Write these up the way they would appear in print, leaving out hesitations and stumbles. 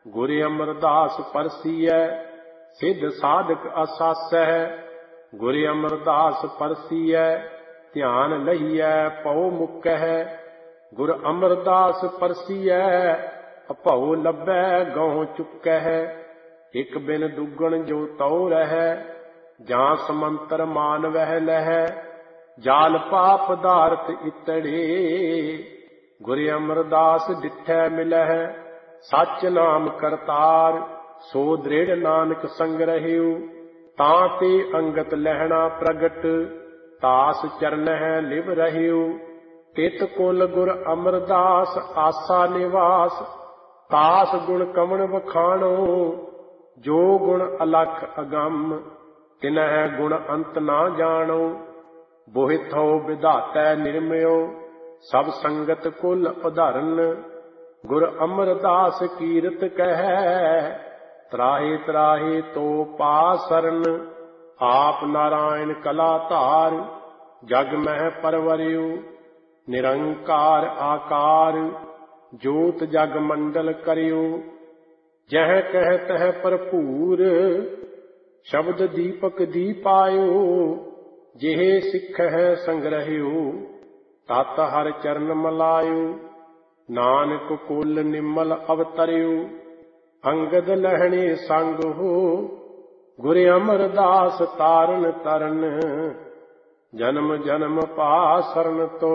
ਗੁਰ ਅਮਰਦਾਸ ਪਰਸੀਐ ਸਿੱਧ ਸਾਧਕ ਅਸਾਸੈ। ਗੁਰ ਅਮਰਦਾਸ ਪਰਸੀਐ ਧਿਆਨ ਲਈਐ ਪਉ ਮੁਕਹਿ। ਗੁਰ ਅਮਰਦਾਸ ਪਰਸੀਐ ਅਭਉ ਲੱਭੈ ਗਉ ਚੁਕਹਿ। ਇਕ ਬਿਨ ਦੁਗਣ ਜੋ ਤਉ ਰਹੈ ਜਾਂ ਸਮੰਤਰ ਮਾਨ ਵਹਿ ਲਹੈ। ਜਾਲ ਪਾਪ ਪਦਾਰਥ ਇਤੜੇ ਗੁਰ ਅਮਰਦਾਸ ਡਿਠੈ ਮਿਲਹਿ। ਸੱਚ ਨਾਮ ਕਰਤਾਰ ਸੋ ਦ੍ਰਿੜ ਨਾਨਕ ਸੰਗ ਰਹਿਉ। ਤਾਂ ਤੇ ਅੰਗਤ ਲਹਿਣਾ ਪ੍ਰਗਟ ਤਾਸ ਚਰਨਹਿ ਲਿਵ ਰਹਿਉ। ਤਿਤ ਕੁਲ ਗੁਰ ਅਮਰਦਾਸ ਆਸਾ ਨਿਵਾਸ ਤਾਸ ਗੁਣ ਕਵਣ ਵਖਾਣੋ। ਜੋ ਗੁਣ ਅਲਖ ਅਗੰਮ ਤਿਨਹਿ ਗੁਣ ਅੰਤ ਨਾ ਜਾਣੋ। ਬੋਹਿਥੋ ਵਿਧਾਤੈ ਨਿਰਮਿਓ ਸਭ ਸੰਗਤ ਕੁਲ ਉਧਰਨ। ਗੁਰ ਅਮਰਦਾਸ ਕੀਰਤ ਕਹਿ ਤਰਾਹੇ ਤਰਾਹੇ ਤੋ ਪਾ ਸਰਨ। ਆਪ ਨਾਰਾਇਣ ਕਲਾ ਧਾਰ ਜਗ ਮਹਿ ਪਰਵਰਿਉ। ਨਿਰੰਕਾਰ ਆਕਾਰ ਜੋਤ ਜਗ ਮੰਡਲ ਕਰਿਉ। ਜਹ ਕਹਿ ਤਹ ਭਰਪੂਰ ਸ਼ਬਦ ਦੀਪਕ ਦੀਪਾਇਉ। ਜਿਹੇ ਸਿੱਖਹਿ ਸੰਗ੍ਰਹਿਉ ਤਤ ਹਰਿ ਚਰਨ ਮਲਾਇਉ। ਨਾਨਕ ਕੁਲ ਨਿਮਲ ਅਵਤਰਿਉ ਅੰਗਦ ਲਹਿਣੇ ਸੰਗ ਹੋ। ਗੁਰ ਅਮਰਦਾਸ ਤਾਰਨ ਤਰਨ ਜਨਮ ਜਨਮ ਪਾਸਰਨ ਤੋ।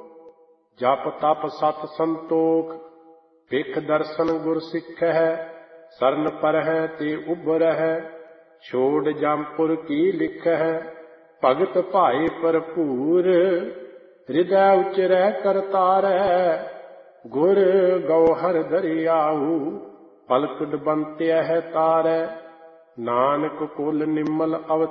ਜਪ ਤਪ ਸਤ ਸੰਤੋਖ ਭਿਖ ਦਰਸ਼ਨ ਗੁਰ ਸਿੱਖਹਿ। ਸਰਨ ਪਰਹਿ ਤੇ ਉਭਰਹਿ ਛੋੜ ਜੰਪੁਰ ਕੀ ਲਿਖਹਿ। ਭਗਤ ਭਾਏ ਭਰਪੂਰ ਹਿਰਦੈ ਉਚਰੈ ਕਰਤਾਰੈ। ਗੁਰ ਗੌਹਰ ਦਰਿਆਉ ਪਲਕ ਡਬੰਤਿਐ ਤਾਰੈ। ਨਾਨਕ ਕੁਲ ਨਿਮਲ ਅਵ